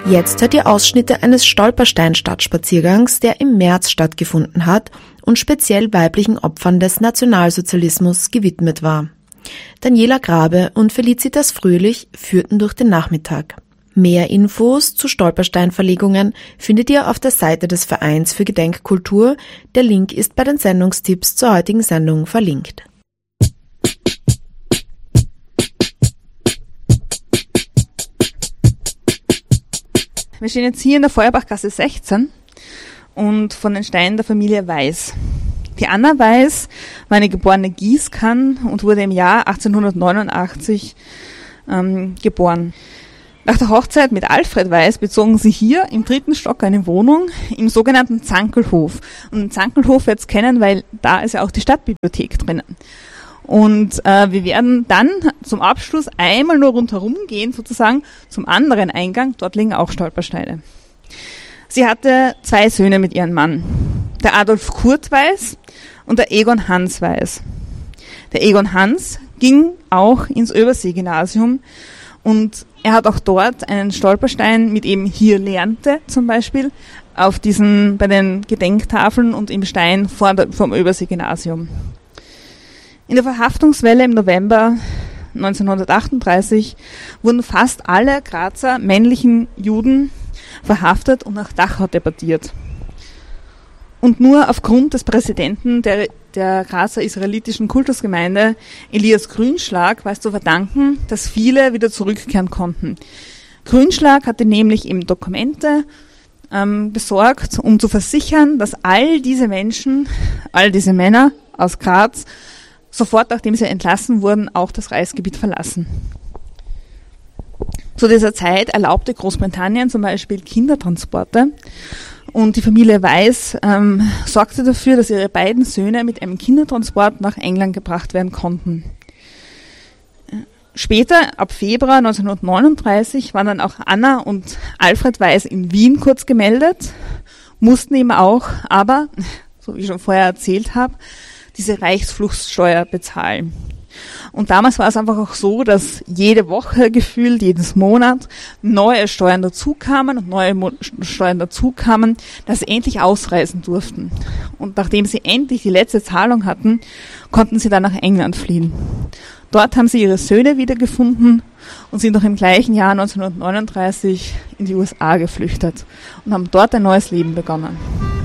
Jetzt hört ihr Ausschnitte eines Stolperstein-Stadtspaziergangs, der im März stattgefunden hat und speziell weiblichen Opfern des Nationalsozialismus gewidmet war. Daniela Grabe und Felicitas Fröhlich führten durch den Nachmittag. Mehr Infos zu Stolpersteinverlegungen findet ihr auf der Seite des Vereins für Gedenkkultur. Der Link ist bei den Sendungstipps zur heutigen Sendung verlinkt. Wir stehen jetzt hier in der Feuerbachgasse 16 und von den Steinen der Familie Weiß. Die Anna Weiß war eine geborene Gießkann und wurde im Jahr 1889 geboren. Nach der Hochzeit mit Alfred Weiß bezogen sie hier im 3. Stock eine Wohnung im sogenannten Zankelhof. Und den Zankelhof wird es kennen, weil da ist ja auch die Stadtbibliothek drinnen. Und wir werden dann zum Abschluss einmal nur rundherum gehen, sozusagen zum anderen Eingang. Dort liegen auch Stolpersteine. Sie hatte 2 Söhne mit ihrem Mann. Der Adolf Kurt Weiß und der Egon Hans Weiß. Der Egon Hans ging auch ins Überseegymnasium und er hat auch dort einen Stolperstein mit eben hier lernte zum Beispiel auf bei den Gedenktafeln und im Stein vom Überseegymnasium. In der Verhaftungswelle im November 1938 wurden fast alle Grazer männlichen Juden verhaftet und nach Dachau deportiert. Und nur aufgrund des Präsidenten der Grazer israelitischen Kultusgemeinde, Elias Grünschlag, war es zu verdanken, dass viele wieder zurückkehren konnten. Grünschlag hatte nämlich eben Dokumente besorgt, um zu versichern, dass all diese Menschen, all diese Männer aus Graz, sofort nachdem sie entlassen wurden, auch das Reichsgebiet verlassen. Zu dieser Zeit erlaubte Großbritannien zum Beispiel Kindertransporte und die Familie Weiß sorgte dafür, dass ihre beiden Söhne mit einem Kindertransport nach England gebracht werden konnten. Später, ab Februar 1939, waren dann auch Anna und Alfred Weiß in Wien kurz gemeldet, mussten eben auch aber, so wie ich schon vorher erzählt habe, diese Reichsfluchtsteuer bezahlen. Und damals war es einfach auch so, dass jede Woche gefühlt, jedes Monat neue Steuern dazukamen und neue Steuern dazukamen, dass sie endlich ausreisen durften. Und nachdem sie endlich die letzte Zahlung hatten, konnten sie dann nach England fliehen. Dort haben sie ihre Söhne wiedergefunden und sind noch im gleichen Jahr 1939 in die USA geflüchtet und haben dort ein neues Leben begonnen.